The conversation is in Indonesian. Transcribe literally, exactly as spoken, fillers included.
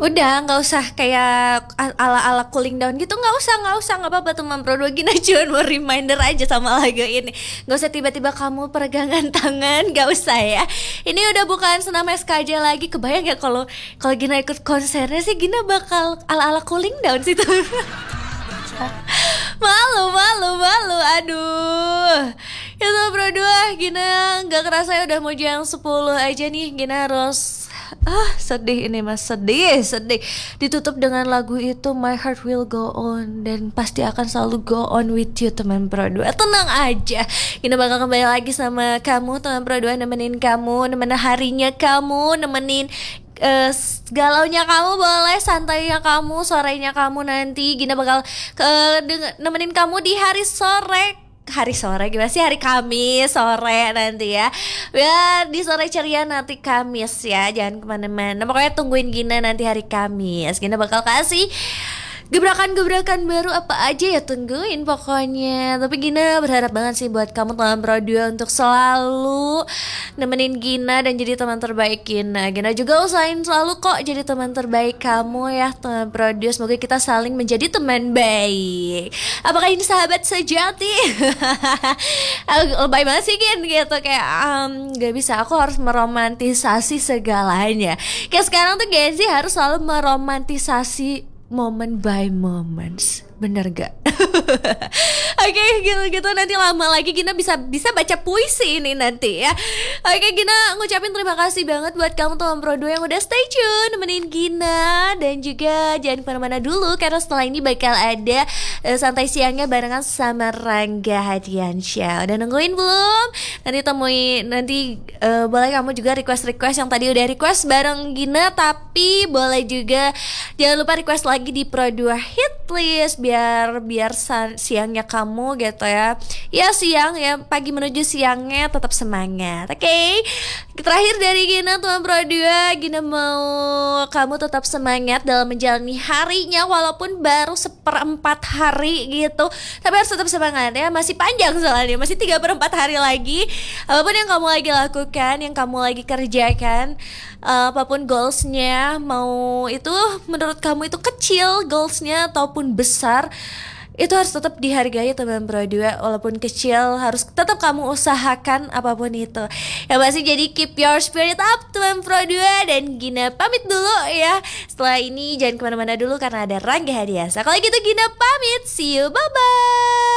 Udah nggak usah kayak ala-ala cooling down gitu, nggak usah nggak usah nggak apa-apa teman Pro dua. Gina cuma mau reminder aja sama lagu ini. Nggak usah tiba-tiba kamu peregangan tangan, nggak usah ya. Ini udah bukan senam S K J lagi. Kebayang ya kalau kalau Gina ikut konsernya sih, Gina bakal ala-ala cooling down sih tuh. Malu malu malu aduh. Itu Pro dua, Gina nggak kerasa ya udah mau jam sepuluh aja nih. Gina harus ah sedih ini mas, sedih sedih ditutup dengan lagu itu, My Heart Will Go On, dan pasti akan selalu go on with you teman Pro dua. Tenang aja, Gina bakal kembali lagi sama kamu teman Pro dua, nemenin kamu, nemenin harinya kamu, nemenin Uh, galaunya kamu, boleh santainya kamu, sorenya kamu. Nanti Gina bakal ke deng- nemenin kamu di hari sore hari sore gimana sih hari Kamis sore nanti ya. Ya di sore ceria nanti Kamis ya, jangan kemana-mana, pokoknya tungguin Gina nanti hari Kamis. Gina bakal kasih gebrakan-gebrakan baru apa aja ya, tungguin pokoknya. Tapi Gina berharap banget sih buat kamu teman Pro dua untuk selalu nemenin Gina dan jadi teman terbaik Gina. Gina juga usahain selalu kok jadi teman terbaik kamu ya teman Pro dua. Semoga kita saling menjadi teman baik. Apakah ini sahabat sejati? Lebay banget sih Gin gitu, kayak um, gak bisa, aku harus meromantisasi segalanya. Kayak sekarang tuh Gen Z harus selalu meromantisasi moment by moments, bener gak? Oke okay, gitu-gitu nanti lama lagi Gina bisa bisa baca puisi ini nanti ya. Oke okay, Gina ngucapin terima kasih banget buat kamu teman Pro dua yang udah stay tune nemenin Gina. Dan juga jangan kemana-mana dulu, karena setelah ini bakal ada uh, santai siangnya barengan sama Rangga Hadiansyah. Udah nungguin belum? Nanti temui nanti uh, boleh kamu juga request-request yang tadi udah request bareng Gina, tapi boleh juga jangan lupa request lagi di Pro dua Hit List biar biar siangnya kamu gitu ya. Ya siang ya, pagi menuju siangnya tetap semangat. Oke okay? Terakhir dari Gina teman Pro dua, Gina mau kamu tetap semangat dalam menjalani harinya, walaupun baru seperempat hari gitu, tapi harus tetap semangat ya. Masih panjang soalnya, masih tiga per empat hari lagi. Apapun yang kamu lagi lakukan, yang kamu lagi kerjakan, uh, apapun goalsnya, mau itu menurut kamu itu kecil goalsnya ataupun besar, itu harus tetap dihargai teman Pro dua. Walaupun kecil harus tetap kamu usahakan apapun itu ya pasti. Jadi keep your spirit up teman Pro dua. Dan Gina pamit dulu ya. Setelah ini jangan kemana-mana dulu karena ada Rangga Hadiansyah. Kalau gitu Gina pamit, see you, bye bye.